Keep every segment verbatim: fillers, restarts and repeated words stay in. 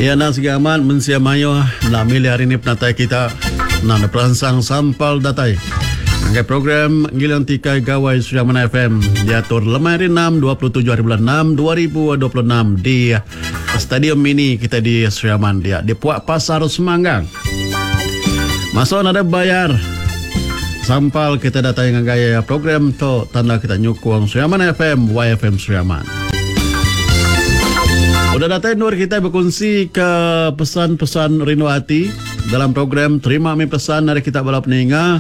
Ya, nak segaman mensia mayo nak milih hari ini penatai kita nak peransang sampal datai. Angkai program Gilang Tikai Gawai Suriaman F M diatur lemah hari enam dua puluh tujuh hari bulan enam dua ribu dua puluh enam di Stadium Mini kita di Suriaman dia di Puak Pasar Semanggang. Masuk ada bayar sampal kita datai dengan gaya program tu tanda kita nyukung Suriaman F M Y F M Suriaman. Udah datang nur kita berkongsi ke pesan-pesan rindu hati dalam program Terima Mi Pesan dari kita balap ninga.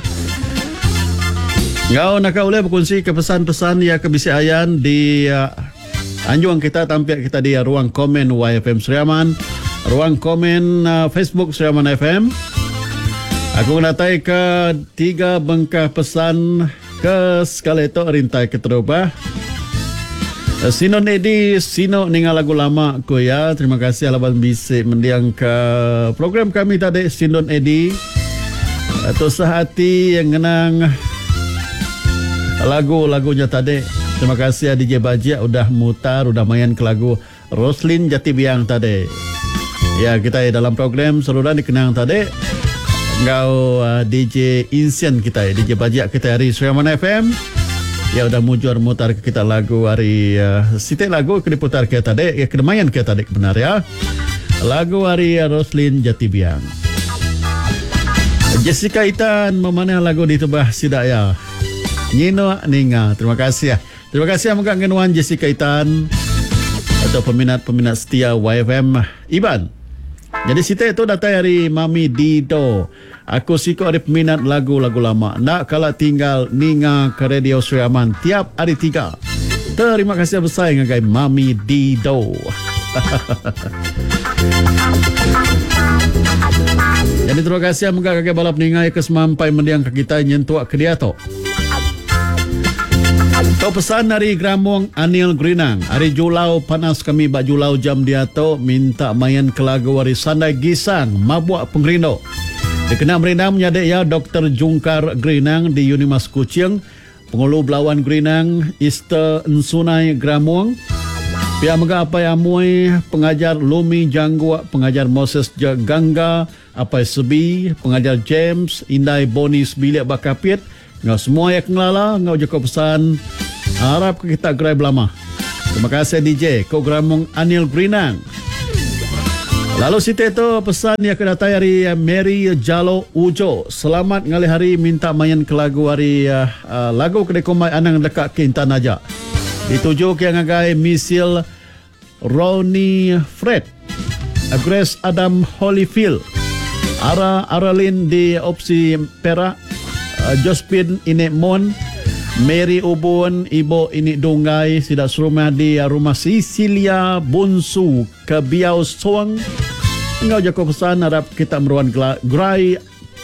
Ngau nak boleh berkongsi ke pesan-pesan ya kebisiayan di uh, anjuran kita tampil kita di uh, ruang komen Y F M Suriaman, ruang komen uh, Facebook Suriaman F M. Aku mendatai ke tiga bengkah pesan ke sekali itu rintai keterubah. Sino Edi, Sino ningal lagu lama ko ya. Terima kasih alaban bisik mendiang ke program kami tadi Sino Edi. Atau sehati yang ngenang lagu-lagunya tadi. Terima kasih D J Bajia udah mutar, udah main ke lagu Roslin Jati Biang tadi. Ya, kita dalam program seluruh dikenang tadi. Engkau uh, D J Insian kita, D J Bajia kita hari Suriaman F M. Ya udah mujur mutar ke kita lagu hari uh, sitik lagu ke diputar ke tadi ya kedemayan ke tadi benar ya. Lagu hari uh, Roslin Jati Biang. Jessica Itan memanah lagu ditebah sidaya. Nyino ninga. Terima kasih ya. Terima kasih moga ngenuan Jessica Itan atau peminat-peminat setia Y F M Iban. Jadi sitik itu datang dari Mami Dido. Aku siko ada peminat lagu-lagu lama. Nak kalah tinggal ninga ke Radio Suriaman tiap hari tiga. Terima kasih besar dengan guys Mami Dido. Jadi terima kasih moga kakek balap ninga ke semampai mendiang ke kita nyentuak ke dia tu. Kau pesan dari Gramong Anil Grinang. Hari Julau panas kami bak Julau jam dia tu minta main ke lagu hari Sandai Gisang Mabuak Penggerindo. Dikenal merindam menyadek ya Doktor Jungkar Grinang di Unimas Kuching, Pengulu Belawan Grinang, Ista Nsunai Gramong. Pihak mega apa yang mui pengajar Lumi Janggua, pengajar Moses Gangga, apa Sebi, pengajar James, Indai Bonis Bilik Bakapit. Ngau semua yang ngelala, ngau joko pesan harap kita gerai belama. Terima kasih D J Kau Gramong Anil Grinang. Lalu siti itu pesan yang kedatai dari Mary Jalo Ujo. Selamat ngali hari minta main ke lagu hari uh, uh, lagu kedai komai anang dekat ke Intan aja. Dituju ke yang ngagai Misil Ronnie Fred, Grace Adam Holyfield, Ara Aralin di opsi Perak, uh, Jospin Inek Mon, Mary Ubun, Ibu Ini Dungai, sidak serumah di rumah Sisilia Bunsu ke Biau Soang. Engkau joko pesan harap kita meruan gerai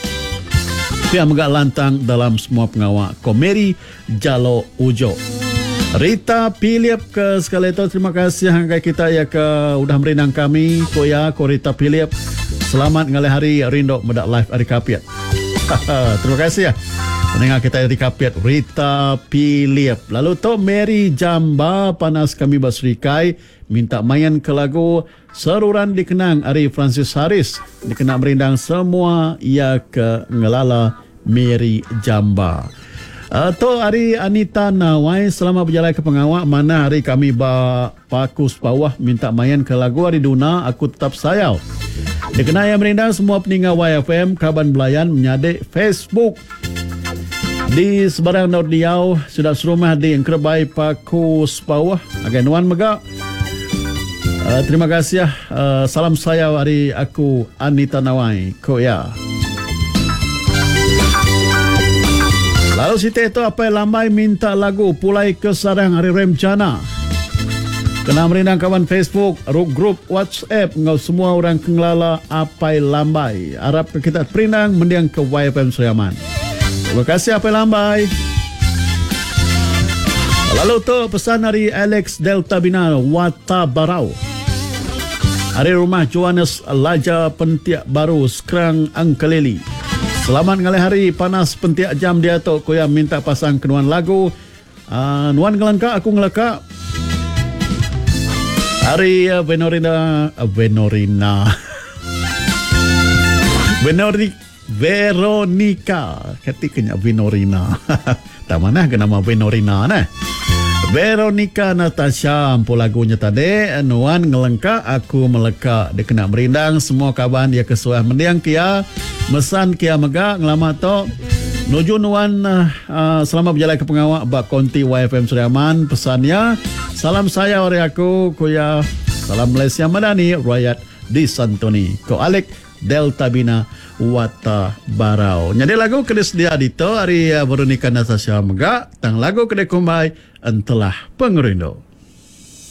pihak megak lantang dalam semua pengawal. Ko Mary Jalo Ujo. Rita Philip ke sekali itu terima kasih hanggai kita ya ke udah merindang kami. Ko ya ko Rita Philip. Selamat ngalih hari rindu medak live hari kapiat. Terima kasih ya. Mendengar kita dari kapiat Rita Philip. Lalu tu Mary Jamba panas kami basrikai minta main ke lagu Seruran Dikenang Ari Francis Haris. Dikenang merindang semua ia ke ngelala Mary Jamba. Atau hari Anita Nawai selama berjalan ke pengawak mana hari kami ba pakus bawah minta main ke lagu hari Duna Aku Tetap Sayau. Dikenang yang merindang semua peninggal Y F M Kaban Belayan menyadek Facebook. Di sebarang Nord Diau sudah serumah di Engkerbai Pakus bawah Aganuan Megak. Uh, terima kasih ya. Uh, salam saya hari aku Anita Nawai. Ko ya. Lalu siti itu apa yang lambai minta lagu Pulai ke Sarang hari Remjana. Kena merindang kawan Facebook, grup WhatsApp, ngau semua orang kengelala apa yang lambai. Harap kita perindang mendiang ke Y F M Suriaman. Terima kasih apa yang lambai. Lalu tu pesan dari Alex Delta Bina Wata Barau. Hari rumah Johannes Laja Pentiak Baru Sekrang Angkeleli. Selamat ngalih hari panas pentiak jam dia tu. Koya minta pasang kenuan lagu. Uh, nuan ngelangka aku ngelaka. Hari uh, Venorina uh, Venorina Venori Veronica ketiknya Venorina. Tak mana ke nama Venorina nah. Veronica Natasha ampu lagunya tadi nuan ngelengka aku meleka dia kena merindang semua kawan dia kesuah mendiang kia mesan kia mega ngelama to nuju nuan uh, uh, selama berjalan ke pengawak bak konti Y F M Suriaman pesannya salam saya ori aku kuya salam Malaysia Madani rakyat di Santoni ko Alek Delta Bina Wata Barau. Jadi lagu kedis dia dito hari Veronica Natasha Mega tang lagu kedai kumbai entelah pengerindo.